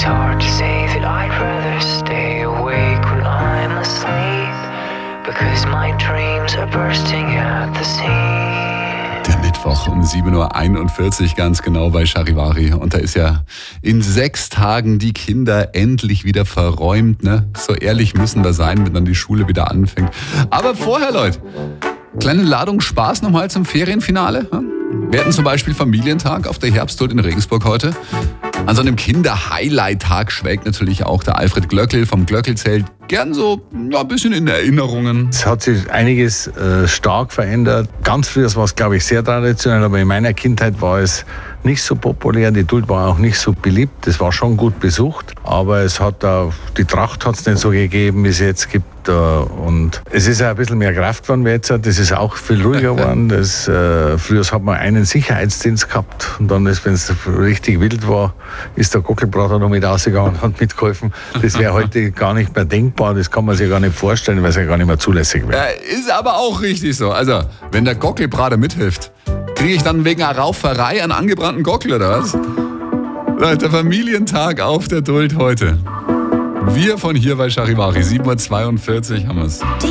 hard to say that I'd rather stay awake when I'm asleep, because my dreams are bursting at the seams. Der Mittwoch um 7.41 Uhr ganz genau bei Charivari. Und da ist ja in 6 Tagen die Kinder endlich wieder verräumt. Ne? So ehrlich müssen wir sein, wenn dann die Schule wieder anfängt. Aber vorher, Leute, kleine Ladung Spaß nochmal zum Ferienfinale. Wir hatten zum Beispiel Familientag auf der Herbsthut in Regensburg heute. An so einem Kinder-Highlight-Tag schwelgt natürlich auch der Alfred Glöckl vom Glöckelzelt gern so ein bisschen in Erinnerungen. Es hat sich einiges stark verändert. Ganz früher war es, glaube ich, sehr traditionell, aber in meiner Kindheit war es nicht so populär. Die Duld war auch nicht so beliebt. Es war schon gut besucht, aber es hat auch, die Tracht hat es nicht so gegeben, wie es jetzt gibt. Und es ist auch ein bisschen mehr Kraft geworden wie jetzt. Das ist auch viel ruhiger geworden. Früher hat man einen Sicherheitsdienst gehabt und dann, wenn es richtig wild war, ist der Gockelbrater noch mit rausgegangen und hat mitgeholfen. Das wäre heute gar nicht mehr denkbar. Das kann man sich gar nicht vorstellen, weil es ja gar nicht mehr zulässig wäre. Ist aber auch richtig so. Also, wenn der Gockelbrater mithilft, kriege ich dann wegen einer Rauferei einen angebrannten Gockel oder was? Leute, der Familientag auf der Duld heute. Wir von hier bei Charivari, 7.42 Uhr haben wir es.